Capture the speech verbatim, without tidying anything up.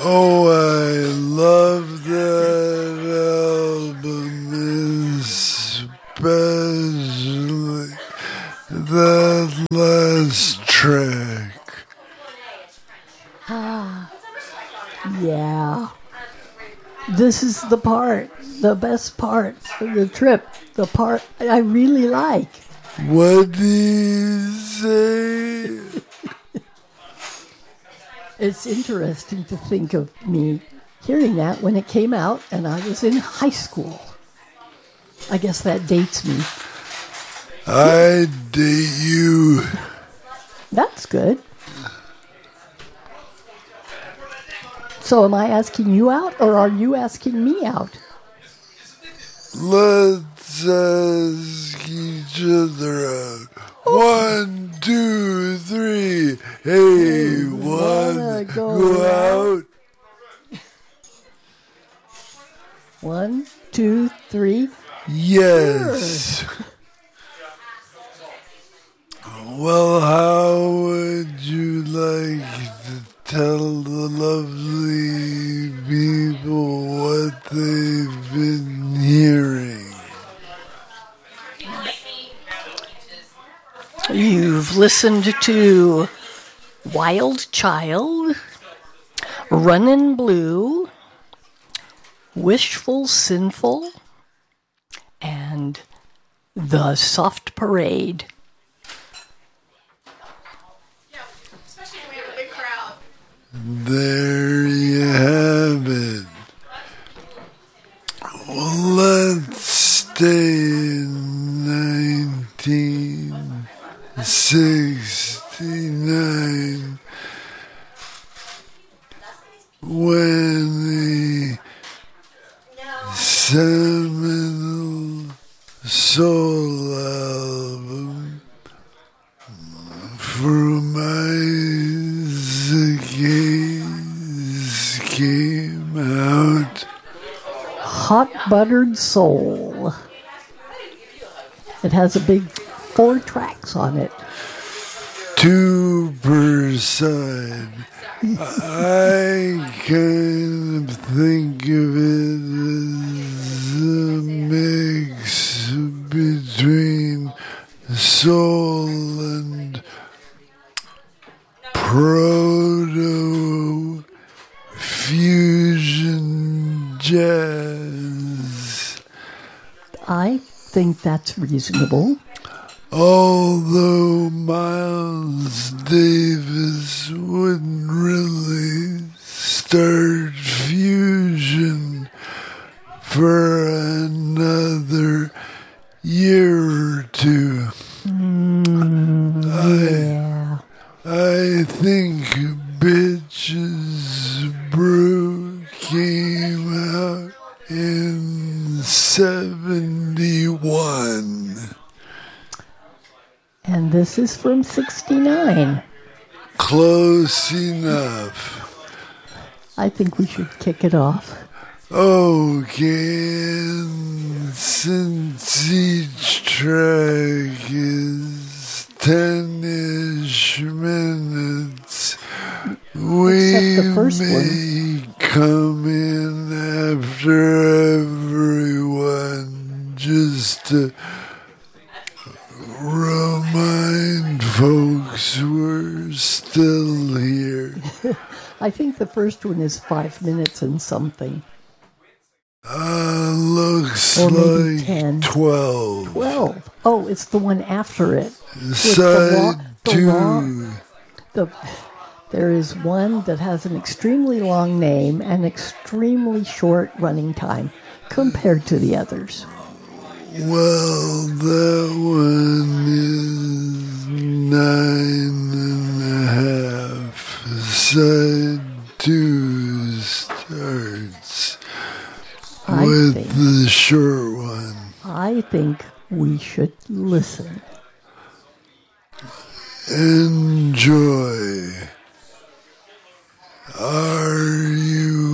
Oh, I love that album, especially that last track. Ah, yeah. This is the part, the best part of the trip, the part I really like. What do you say? It's interesting to think of me hearing that when it came out and I was in high school. I guess that dates me. I date you. That's good. So am I asking you out or are you asking me out? Let's ask each other out. One, two, three. Hey, one, go, go out. One, two, three. Yes. Sure. Well, how would you like to tell the lovely people what they've been hearing? You've listened to Wild Child, Runnin' Blue, Wishful Sinful, and The Soft Parade. Yeah, especially when we have a big crowd. There you have it. Well, let's stay in nineteen sixty-nine when the seminal soul album from Isaac Hayes came out. Hot Buttered Soul. It has a big four tracks on it. Two per side. I kind of think of it as a mix between soul and proto fusion jazz. I think that's reasonable. Although Miles Davis wouldn't really start fusion for another year or two. Mm, yeah. I, I think Bitches Brew came out in seventy-one. And this is from sixty-nine. Close enough. I think we should kick it off. Okay, and since each track is ten-ish minutes, we the first may one. come in after everyone just to remind folks we're still here. I think the first one is five minutes and something. Uh, looks Or maybe like ten. twelve. Twelve. Oh, it's the one after it. With Side the lo- the two. long- the- there is one that has an extremely long name and extremely short running time compared to the others. Well, that one is nine and a half. Side two starts I with think, the short one. I think we should listen. Enjoy. Are you